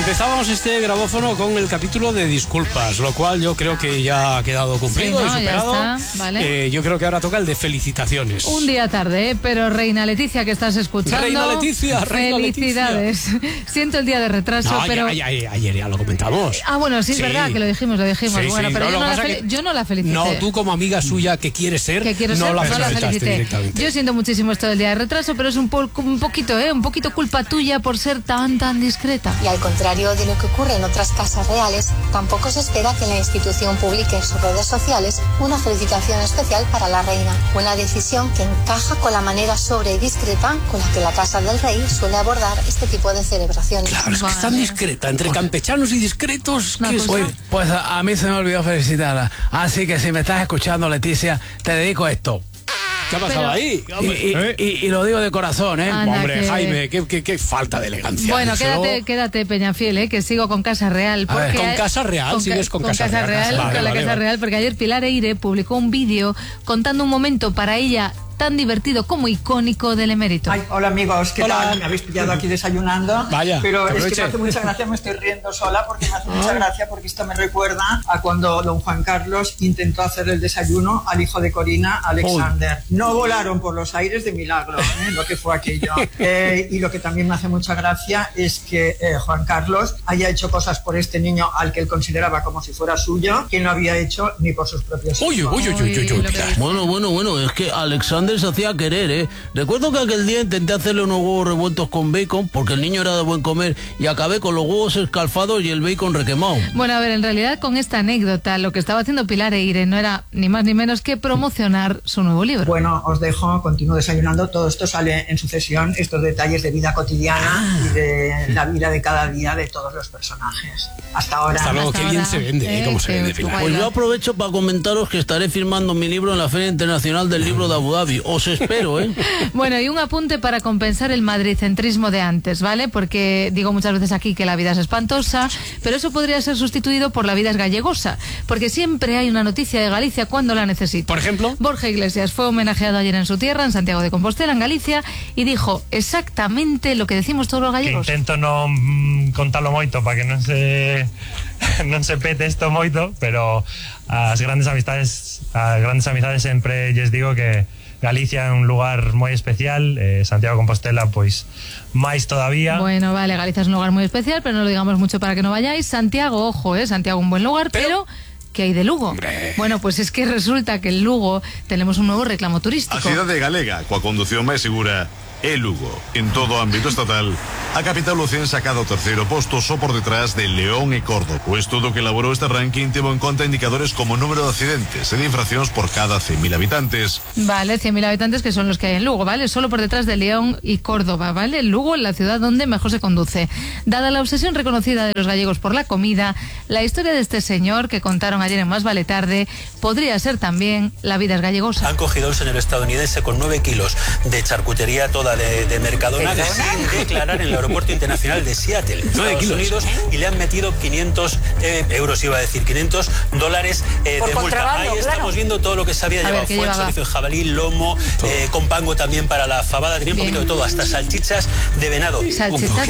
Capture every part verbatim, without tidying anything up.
Empezábamos este grabófono con el capítulo de disculpas, lo cual yo creo que ya ha quedado cumplido, sí, ¿no? Y superado. Ya está, vale. Eh, yo creo que ahora toca el de felicitaciones. Un día tarde, ¿eh? Pero Reina Leticia, que estás escuchando. Reina Leticia, Reina felicidades. Leticia. Siento el día de retraso, no, pero. Ya, ya, ya, ayer ya lo comentamos. Ah, bueno, sí, es sí. verdad que lo dijimos, lo dijimos. Sí, bueno, sí, pero no, yo, no la que... yo no la felicité. No, tú como amiga suya que quieres ser, que quiero no, ser, la, no la felicité. Directamente. Yo siento muchísimo esto del día de retraso, pero es un, po un poquito, ¿eh? Un poquito culpa tuya por ser tan, tan discreta. Y al contrario de lo que ocurre en otras casas reales, tampoco se espera que la institución publique en sus redes sociales una felicitación especial para la reina. Una decisión que encaja con la manera sobria y discreta con la que la Casa del Rey suele abordar este tipo de celebraciones. Claro, es que es tan discreta, entre campechanos y discretos. No, que pues, es... Uy, pues a, a mí se me olvidó felicitarla. Así que si me estás escuchando, Leticia, te dedico a esto. ¿Qué ha pasado Pero... ahí? Y, y, ¿Eh? y, y lo digo de corazón, ¿eh? Anda, Hombre, que... Jaime, qué, qué, qué falta de elegancia. Bueno, eso. quédate, quédate, Peñafiel, ¿eh? Que sigo con Casa Real. Porque ¿Con hay... Casa Real? Con ¿Sigues con, con Casa, Casa Real? Real, Vale, con la vale, Casa vale. Real, porque ayer Pilar Eire publicó un vídeo contando un momento para ella tan divertido como icónico del emérito. Ay, hola amigos, ¿qué Hola. tal? Me habéis pillado aquí desayunando. Vaya, pero que es que aproveche. me hace mucha gracia, me estoy riendo sola porque me hace mucha gracia porque esto me recuerda a cuando don Juan Carlos intentó hacer el desayuno al hijo de Corina, Alexander. Uy. No volaron por los aires de milagro, ¿eh? Lo que fue aquello. Eh, y lo que también me hace mucha gracia es que eh, Juan Carlos haya hecho cosas por este niño al que él consideraba como si fuera suyo, que no había hecho ni por sus propios hijos. Uy, uy, uy, uy, uy, uy, Pilar. Bueno, bueno, bueno, es que Alexander se hacía querer, ¿eh? Recuerdo que aquel día intenté hacerle unos huevos revueltos con bacon, porque el niño era de buen comer, y acabé con los huevos escalfados y el bacon requemado. Bueno, a ver, en realidad con esta anécdota lo que estaba haciendo Pilar Eire no era ni más ni menos que promocionar su nuevo libro. Bueno, os dejo, continúo desayunando. Todo esto sale en sucesión, estos detalles de vida cotidiana ah. y de la vida de cada día de todos los personajes. Hasta ahora. Hasta luego, Hasta qué ahora. bien se vende, ¿eh? Cómo se vende, Pilar. Pues yo aprovecho para comentaros que estaré firmando mi libro en la Feria Internacional del Libro de Abu Dhabi. Os espero, ¿eh? Bueno, y un apunte para compensar el madridcentrismo de antes, ¿vale? Porque digo muchas veces aquí que la vida es espantosa, pero eso podría ser sustituido por la vida es gallegosa, porque siempre hay una noticia de Galicia cuando la necesita. Por ejemplo, Borja Iglesias fue homenajeado ayer en su tierra, en Santiago de Compostela, en Galicia, y dijo exactamente lo que decimos todos los gallegos. Que intento no mm, contarlo moito para que non se non se pete isto moito, pero as grandes amistades, as grandes amistades sempre lles digo que Galicia é un lugar moi especial, eh, Santiago de Compostela, pois, máis todavía. Bueno, vale, Galicia es un lugar muy especial, pero no lo digamos mucho para que no vayáis. Santiago, ojo, eh, Santiago un buen lugar, pero... pero ¿qué hay de Lugo? Hombre. Bueno, pues es que resulta que en Lugo tenemos un nuevo reclamo turístico. A cidade galega, coa condución máis segura, é Lugo. En todo o ámbito estatal, a capital lucense saca o terceiro posto só por detrás de León e Córdoba. O estudo que elaborou este ranking tivo en conta indicadores como número de accidentes e de infraccións por cada cien mil habitantes. Vale, cien mil habitantes que son los que hay en Lugo, ¿vale? Solo por detrás de León y Córdoba, ¿vale? Lugo, la ciudad donde mejor se conduce. Dada la obsesión reconocida de los gallegos por la comida, la historia de este señor que contaron ayer en Más Vale Tarde podría ser también la vida es gallegosa. Han cogido a un señor estadounidense con nueve kilos de charcutería toda de, de Mercadona sin declarar en el aeropuerto internacional de Seattle, en Estados Unidos, y le han metido quinientos eh, euros, iba a decir, quinientos dólares eh, de multa. Ahí estamos claro. viendo todo lo que se había llevado. Fue el chorizo de jabalí, lomo, eh, con pango también para la fabada, tenía un Bien. poquito de todo, hasta salchichas de venado. Salchichas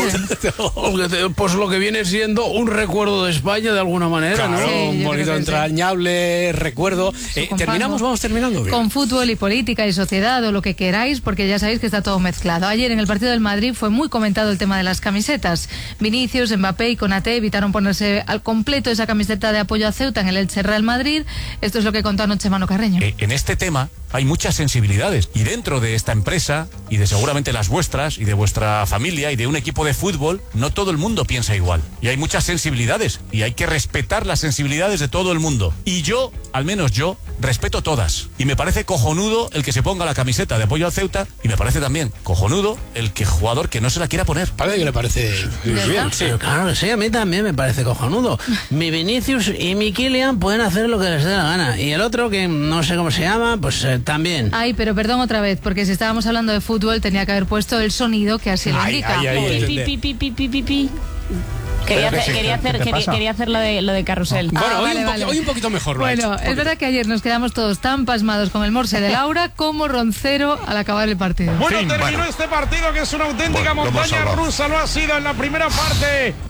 de... Pues lo que viene siendo un recuerdo de España de alguna manera, claro, ¿no? Sí, un bonito entrañable sí. recuerdo. Eh, ¿Terminamos? ¿Vamos terminando? Bien. Con fútbol y política y sociedad o lo que queráis, porque ya sabéis que está todo mezclado. Ayer en el partido del Madrid fue muy comentado el tema de las camisetas. Vinicius, Mbappé y Konaté evitaron ponerse al completo esa camiseta de apoyo a Ceuta en el Elche Real Madrid. Esto es lo que contó anoche Manu Carreño. Eh, en este tema hay muchas sensibilidades y dentro de esta empresa y de seguramente las vuestras y de vuestra familia y de un equipo de fútbol, no todo el mundo piensa igual y hay muchas sensibilidades y hay que respetar las sensibilidades de todo el mundo, y yo, al menos yo, respeto todas, y me parece cojonudo el que se ponga la camiseta de apoyo al Ceuta, y me parece también cojonudo el que jugador que no se la quiera poner. Parece que le parece bien, sí. Pero claro que sí, a mí también me parece cojonudo. Mi Vinicius y mi Kylian pueden hacer lo que les dé la gana, y el otro, que no sé cómo se llama, pues eh, también. Ay, pero perdón otra vez, porque si estábamos hablando de fútbol tenía que haber puesto el sonido que así lo ay, indica. Ay, ay, pi, pi, pi, pi, pi, pi, pi. Quería hacer, quería, hacer, quería, quería hacer lo de, lo de carrusel. Bueno, ah, hoy, vale, un vale. hoy un poquito mejor lo Bueno, ha hecho, es verdad que ayer nos quedamos todos tan pasmados con el morse de Laura como Roncero al acabar el partido. Bueno, fin, terminó bueno. este partido que es una auténtica Bueno, montaña rusa, lo ha sido en la primera parte.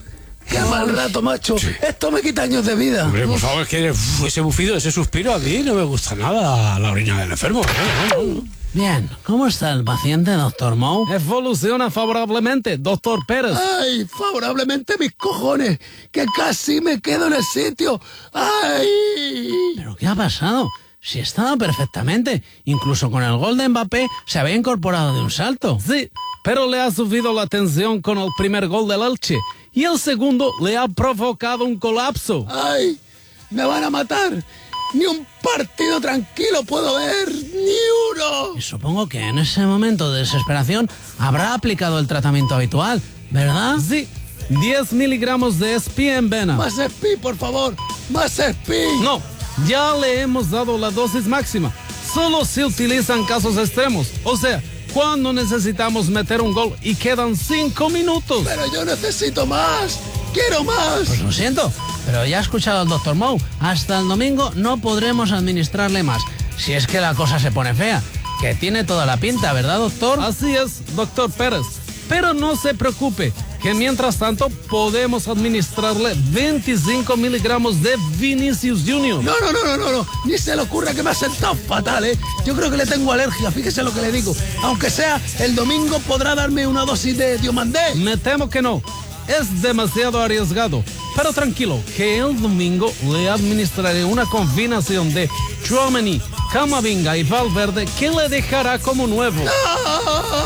Qué mal rato, macho. Esto me quita años de vida. Hombre, por favor, es que uf, ese bufido, ese suspiro a mí no me gusta nada la orina del enfermo. No, no, no. Bien, ¿cómo está el paciente, doctor Moe? Evoluciona favorablemente, doctor Pérez. Ay, favorablemente mis cojones, que casi me quedo en el sitio. Ay. ¿Pero qué ha pasado? Si estaba perfectamente. Incluso con el gol de Mbappé se había incorporado de un salto. Sí, pero le ha subido la tensión con el primer gol del Elche. Y el segundo le ha provocado un colapso. Ay, me van a matar. Ni un partido tranquilo puedo ver, ni uno. Y supongo que en ese momento de desesperación habrá aplicado el tratamiento habitual, ¿verdad? Sí, diez miligramos de Espi en vena. Más Espi, por favor, más Espi. No, ya le hemos dado la dosis máxima. Solo se utiliza en casos extremos, o sea, cuando necesitamos meter un gol y quedan cinco minutos. Pero yo necesito más, quiero más. Pues lo siento, pero ya ha escuchado al doctor Moe. Hasta el domingo no podremos administrarle más, si es que la cosa se pone fea. Que tiene toda la pinta, ¿verdad, doctor? Así es, doctor Pérez. Pero no se preocupe, que mientras tanto podemos administrarle veinticinco miligramos de Vinicius Junior. No, no, no, no, no, no. Ni se le ocurra, que me ha sentado fatal, ¿eh? Yo creo que le tengo alergia, fíjese lo que le digo. Aunque sea, el domingo podrá darme una dosis de Diomandé. Me temo que no. Es demasiado arriesgado. Pero tranquilo, que el domingo le administraré una combinación de Tchouaméni, Camavinga y Valverde que le dejará como nuevo. ¡Ah!